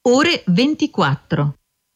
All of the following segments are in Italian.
ore 24.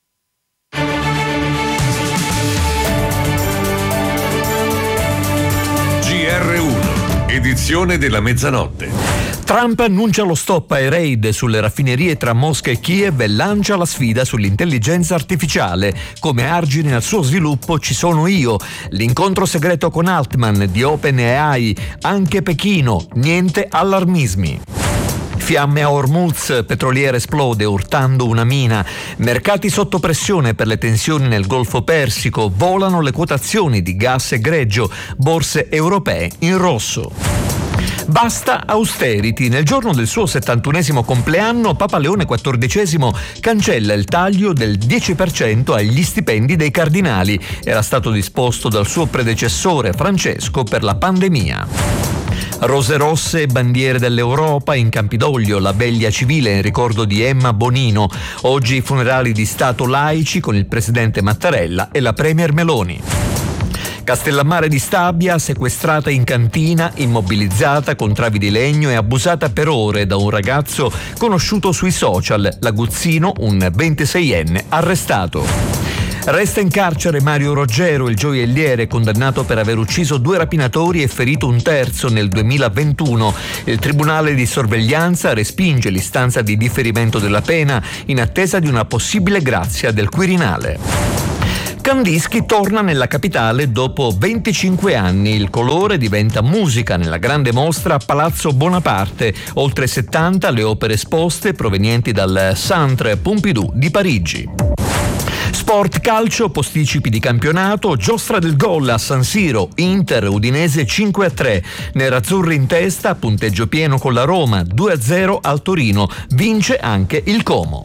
GR1, edizione della mezzanotte. Trump annuncia lo stop ai raid sulle raffinerie tra Mosca e Kiev e lancia la sfida sull'intelligenza artificiale. Come argine al suo sviluppo ci sono io. L'incontro segreto con Altman di OpenAI. Anche Pechino, niente allarmismi. Fiamme a Hormuz, petroliera esplode urtando una mina. Mercati sotto pressione per le tensioni nel Golfo Persico. Volano le quotazioni di gas e greggio. Borse europee in rosso. Basta austerity. Nel giorno del suo 71esimo compleanno, Papa Leone XIV cancella il taglio del 10% agli stipendi dei cardinali. Era stato disposto dal suo predecessore Francesco per la pandemia. Rose rosse e bandiere dell'Europa in Campidoglio, la veglia civile in ricordo di Emma Bonino. Oggi i funerali di Stato laici con il presidente Mattarella e la premier Meloni. Castellammare di Stabia, sequestrata in cantina, immobilizzata con travi di legno e abusata per ore da un ragazzo conosciuto sui social. L'aguzzino, un 26enne, arrestato. Resta in carcere Mario Roggero, il gioielliere condannato per aver ucciso 2 rapinatori e ferito un terzo nel 2021. Il tribunale di sorveglianza respinge l'istanza di differimento della pena in attesa di una possibile grazia del Quirinale. Kandinsky torna nella capitale dopo 25 anni. Il colore diventa musica nella grande mostra a Palazzo Bonaparte. Oltre 70 le opere esposte provenienti dal Centre Pompidou di Parigi. Sport calcio, posticipi di campionato, giostra del gol a San Siro, Inter Udinese 5-3, nerazzurri in testa, punteggio pieno con la Roma, 2-0 al Torino, vince anche il Como.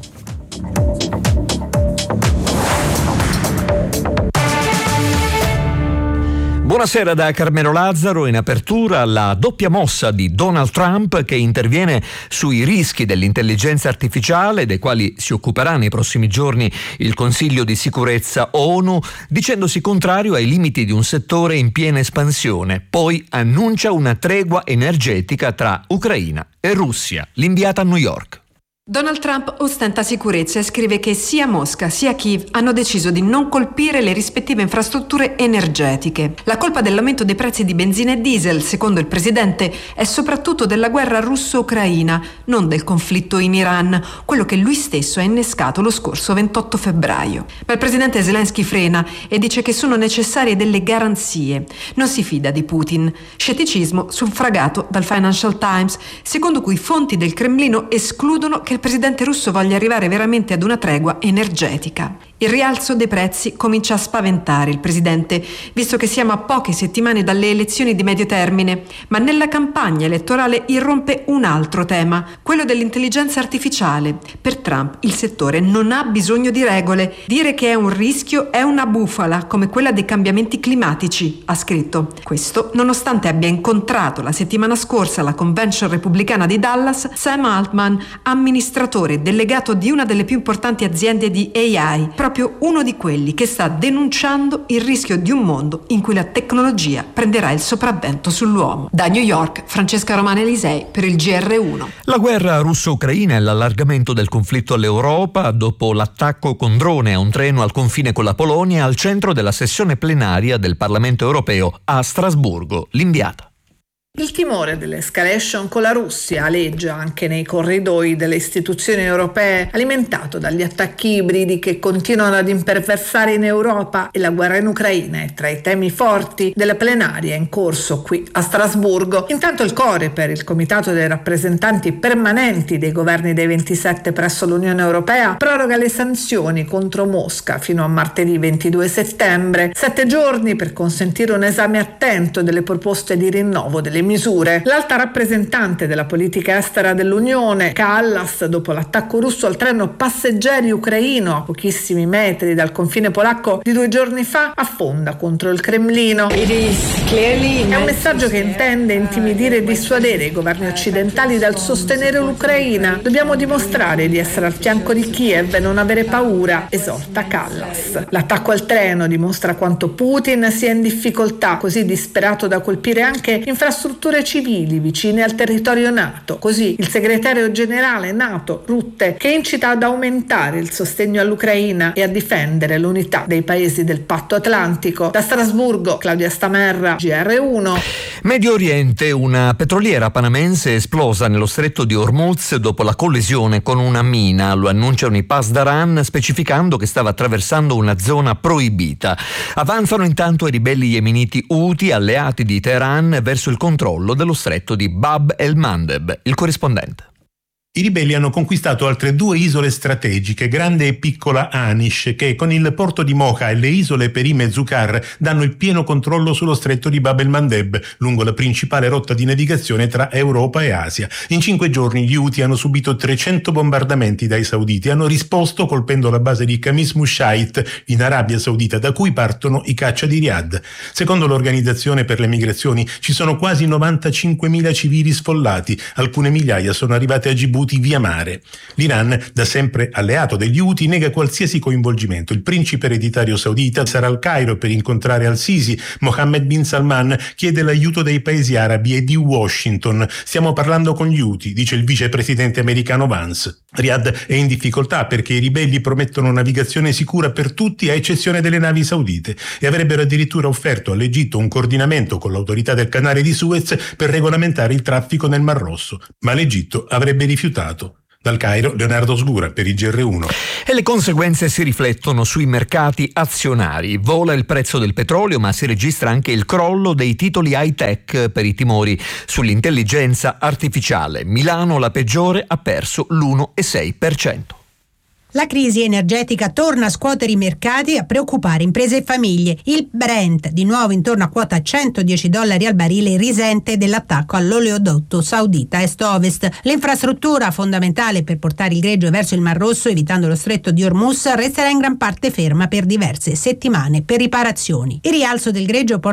Buonasera da Carmelo Lazzaro. In apertura la doppia mossa di Donald Trump che interviene sui rischi dell'intelligenza artificiale, dei quali si occuperà nei prossimi giorni il Consiglio di Sicurezza ONU, dicendosi contrario ai limiti di un settore in piena espansione. Poi annuncia una tregua energetica tra Ucraina e Russia. L'inviata a New York. Donald Trump ostenta sicurezza e scrive che sia Mosca sia Kiev hanno deciso di non colpire le rispettive infrastrutture energetiche. La colpa dell'aumento dei prezzi di benzina e diesel, secondo il presidente, è soprattutto della guerra russo-ucraina, non del conflitto in Iran, quello che lui stesso ha innescato lo scorso 28 febbraio. Ma il presidente Zelensky frena e dice che sono necessarie delle garanzie. Non si fida di Putin. Scetticismo suffragato dal Financial Times, secondo cui fonti del Cremlino escludono che il presidente russo voglia arrivare veramente ad una tregua energetica. Il rialzo dei prezzi comincia a spaventare il presidente, visto che siamo a poche settimane dalle elezioni di medio termine, ma nella campagna elettorale irrompe un altro tema, quello dell'intelligenza artificiale. Per Trump il settore non ha bisogno di regole. Dire che è un rischio è una bufala, come quella dei cambiamenti climatici, ha scritto. Questo nonostante abbia incontrato la settimana scorsa alla convention repubblicana di Dallas Sam Altman, amministratore delegato di una delle più importanti aziende di AI, proprio uno di quelli che sta denunciando il rischio di un mondo in cui la tecnologia prenderà il sopravvento sull'uomo. Da New York, Francesca Romana Elisei per il GR1. La guerra russo-ucraina e l'allargamento del conflitto all'Europa dopo l'attacco con drone a un treno al confine con la Polonia al centro della sessione plenaria del Parlamento europeo a Strasburgo. L'inviata. Il timore dell'escalation con la Russia aleggia anche nei corridoi delle istituzioni europee, alimentato dagli attacchi ibridi che continuano ad imperversare in Europa, e la guerra in Ucraina è tra i temi forti della plenaria in corso qui a Strasburgo. Intanto il Coreper, il comitato dei rappresentanti permanenti dei governi dei 27 presso l'Unione Europea, proroga le sanzioni contro Mosca fino a martedì 22 settembre, 7 giorni per consentire un esame attento delle proposte di rinnovo delle misure. L'alta rappresentante della politica estera dell'Unione, Kallas, dopo l'attacco russo al treno passeggeri ucraino a pochissimi metri dal confine polacco di 2 giorni fa, affonda contro il Cremlino. È un messaggio che intende intimidire e dissuadere i governi occidentali dal sostenere l'Ucraina. Dobbiamo dimostrare di essere al fianco di Kiev e non avere paura, esorta Kallas. L'attacco al treno dimostra quanto Putin sia in difficoltà, così disperato da colpire anche infrastrutture infrastrutture civili vicine al territorio NATO. Così il segretario generale NATO Rutte, che incita ad aumentare il sostegno all'Ucraina e a difendere l'unità dei paesi del Patto Atlantico. Da Strasburgo, Claudia Stamerra, GR1. Medio Oriente, una petroliera panamense è esplosa nello stretto di Hormuz dopo la collisione con una mina. Lo annunciano i Pasdaran, specificando che stava attraversando una zona proibita. Avanzano intanto i ribelli yemeniti Houthi, alleati di Teheran, verso il controllo dello stretto di Bab el-Mandeb. Il corrispondente. I ribelli hanno conquistato altre 2 isole strategiche, Grande e Piccola Anish, che con il porto di Mocha e le isole Perim e Zukar danno il pieno controllo sullo stretto di Bab el-Mandeb, lungo la principale rotta di navigazione tra Europa e Asia. In 5 giorni gli Houthi hanno subito 300 bombardamenti dai sauditi, hanno risposto colpendo la base di Khamis Mushait in Arabia Saudita, da cui partono i caccia di Riyadh. Secondo l'Organizzazione per le Migrazioni ci sono quasi 95.000 civili sfollati, alcune migliaia sono arrivate a Djibouti via mare. L'Iran, da sempre alleato degli Houthi, nega qualsiasi coinvolgimento. Il principe ereditario saudita sarà al Cairo per incontrare al-Sisi. Mohammed bin Salman chiede l'aiuto dei paesi arabi e di Washington. Stiamo parlando con gli Houthi, dice il vicepresidente americano Vance. Riyadh è in difficoltà perché i ribelli promettono navigazione sicura per tutti a eccezione delle navi saudite e avrebbero addirittura offerto all'Egitto un coordinamento con l'autorità del canale di Suez per regolamentare il traffico nel Mar Rosso, ma l'Egitto avrebbe rifiutato. Dal Cairo, Leonardo Sgura per il GR1. E le conseguenze si riflettono sui mercati azionari. Vola il prezzo del petrolio, ma si registra anche il crollo dei titoli high-tech per i timori sull'intelligenza artificiale. Milano, la peggiore, ha perso l'1,6%. La crisi energetica torna a scuotere i mercati e a preoccupare imprese e famiglie. Il Brent, di nuovo intorno a quota $110 al barile, risente dell'attacco all'oleodotto saudita est-ovest. L'infrastruttura fondamentale per portare il greggio verso il Mar Rosso, evitando lo stretto di Hormuz, resterà in gran parte ferma per diverse settimane per riparazioni. Il rialzo del greggio porta